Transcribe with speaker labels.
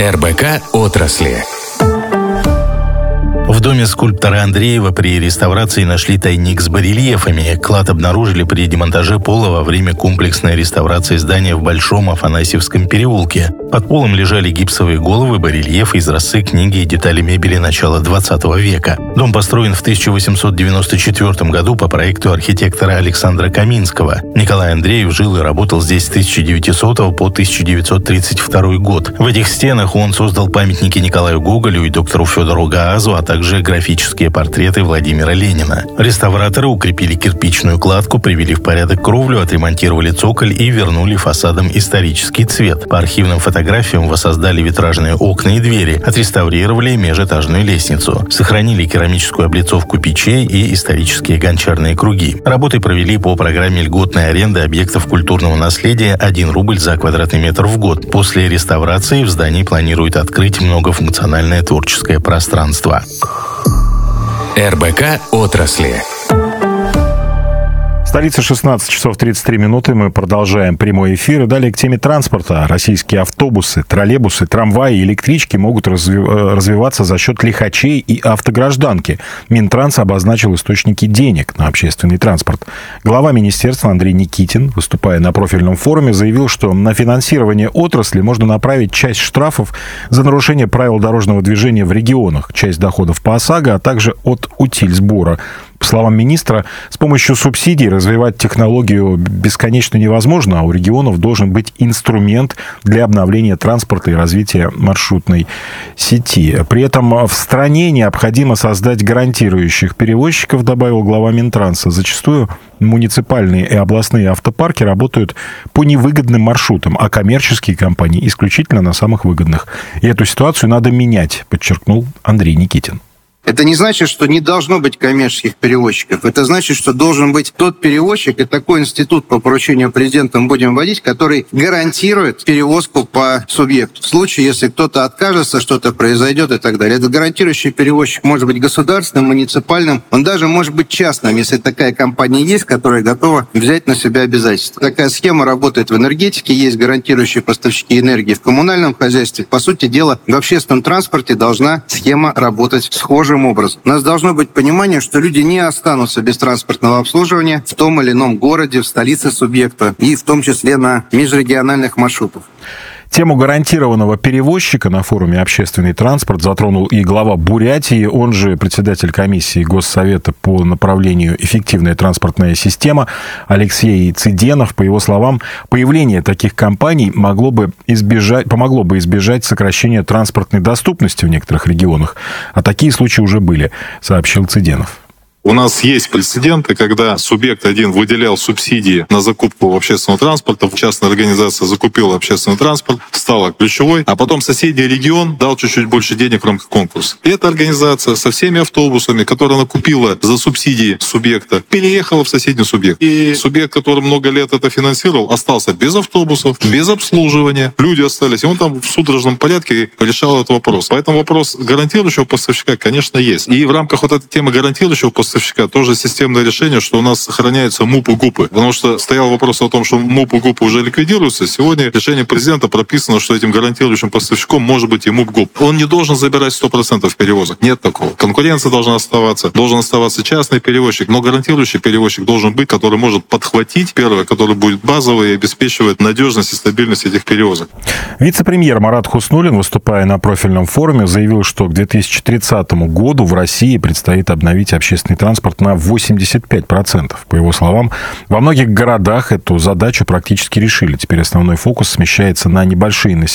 Speaker 1: РБК отрасли.
Speaker 2: В доме скульптора Андреева при реставрации нашли тайник с барельефами. Клад обнаружили при демонтаже пола во время комплексной реставрации здания в Большом Афанасьевском переулке. Под полом лежали гипсовые головы, барельефы, изразцы, книги и детали мебели начала 20 века. Дом построен в 1894 году по проекту архитектора Александра Каминского. Николай Андреев жил и работал здесь с 1900 по 1932 год. В этих стенах он создал памятники Николаю Гоголю и доктору Федору Гаазу, а также графические портреты Владимира Ленина. Реставраторы укрепили кирпичную кладку, привели в порядок кровлю, отремонтировали цоколь и вернули фасадам исторический цвет. По архивным фотографиям воссоздали витражные окна и двери, отреставрировали межэтажную лестницу, сохранили керамическую облицовку печей и исторические гончарные круги. Работы провели по программе льготной аренды объектов культурного наследия 1 рубль за квадратный метр в год. После реставрации в здании планируют открыть многофункциональное творческое пространство.
Speaker 1: РБК отрасли.
Speaker 3: Столица, 16 часов 33 минуты. Мы продолжаем прямой эфир. И далее к теме транспорта. Российские автобусы, троллейбусы, трамваи и электрички могут развиваться за счет лихачей и автогражданки. Минтранс обозначил источники денег на общественный транспорт. Глава министерства Андрей Никитин, выступая на профильном форуме, заявил, что на финансирование отрасли можно направить часть штрафов за нарушение правил дорожного движения в регионах, часть доходов по ОСАГО, а также от утильсбора. По словам министра, с помощью субсидий развивать технологию бесконечно невозможно, а у регионов должен быть инструмент для обновления транспорта и развития маршрутной сети. При этом в стране необходимо создать гарантирующих перевозчиков, добавил глава Минтранса. Зачастую муниципальные и областные автопарки работают по невыгодным маршрутам, а коммерческие компании исключительно на самых выгодных. И эту ситуацию надо менять, подчеркнул Андрей Никитин.
Speaker 4: Это не значит, что не должно быть коммерческих перевозчиков. Это значит, что должен быть тот перевозчик, и такой институт по поручению президента мы будем вводить, который гарантирует перевозку по субъекту. В случае, если кто-то откажется, что-то произойдет и так далее. Этот гарантирующий перевозчик может быть государственным, муниципальным, он даже может быть частным, если такая компания есть, которая готова взять на себя обязательства. Такая схема работает в энергетике, есть гарантирующие поставщики энергии в коммунальном хозяйстве. По сути дела, в общественном транспорте должна схема работать схожим образом. У нас должно быть понимание, что люди не останутся без транспортного обслуживания в том или ином городе, в столице субъекта и в том числе на межрегиональных маршрутах.
Speaker 3: Тему гарантированного перевозчика на форуме «Общественный транспорт» затронул и глава Бурятии, он же председатель комиссии Госсовета по направлению «Эффективная транспортная система» Алексей Цыденов. По его словам, появление таких компаний помогло бы избежать сокращения транспортной доступности в некоторых регионах. А такие случаи уже были, сообщил Цыденов.
Speaker 5: У нас есть прецеденты, когда субъект один выделял субсидии на закупку общественного транспорта, частная организация закупила общественный транспорт, стала ключевой, а потом соседний регион дал чуть-чуть больше денег в рамках конкурса. И эта организация со всеми автобусами, которые она купила за субсидии субъекта, переехала в соседний субъект. И субъект, который много лет это финансировал, остался без автобусов, без обслуживания. Люди остались, и он там в судорожном порядке решал этот вопрос. Поэтому вопрос гарантирующего поставщика, конечно, есть. И в рамках вот этой темы гарантирующего поставщика тоже системное решение, что у нас сохраняются МУП и ГУПы. Потому что стоял вопрос о том, что МУП и ГУПы уже ликвидируются. Сегодня решением президента прописано, что этим гарантирующим поставщиком может быть и МУП ГУП. Он не должен забирать 100% перевозок. Нет такого. Конкуренция должна оставаться. Должен оставаться частный перевозчик. Но гарантирующий перевозчик должен быть, который может подхватить, первое, который будет базовый и обеспечивает надежность и стабильность этих перевозок.
Speaker 3: Вице-премьер Марат Хуснуллин, выступая на профильном форуме, заявил, что к 2030 году в России предстоит обновить общественный транспорт на 85%. По его словам, во многих городах эту задачу практически решили. Теперь основной фокус смещается на небольшие населенные